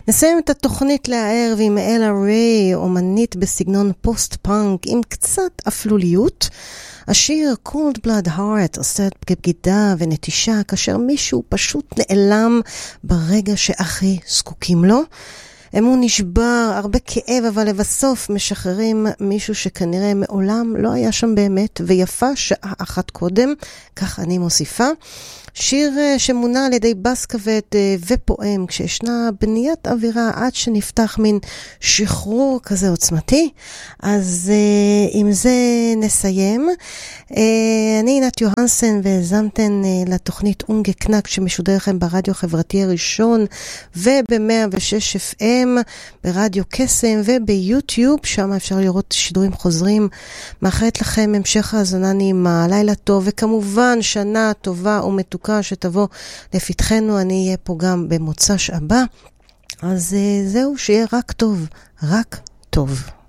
נסיים את התוכנית להערב עם אלה ריי, אומנית בסגנון פוסט-פאנק עם קצת אפלוליות. השיר Cold Blood Heart עושה בגידה ונטישה כאשר מישהו פשוט נעלם ברגע שהכי זקוקים לו. אמון נשבר, הרבה כאב, אבל לבסוף משחררים מישהו שכנראה מעולם לא היה שם באמת, ויפה שעה אחת קודם, כך אני מוסיפה. שיר שמונה על ידי בס כבד ופועם, כשישנה בניית אווירה עד שנפתח מין שחרור כזה עוצמתי. אז עם זה נסיים. אני עינת יוהנסן, והזמתן לתוכנית אונגה קנק שמשודר לכם ברדיו החברתי הראשון וב-106 FM, ברדיו קסם וביוטיוב, שם אפשר לראות שידורים חוזרים. מאחלת לכם המשך האזנה נעימה, לילה טוב, וכמובן שנה טובה ומתוקה שתבוא לפתחנו. אני אהיה פה גם במוצ"ש הבא, אז זהו, שיהיה רק טוב, רק טוב.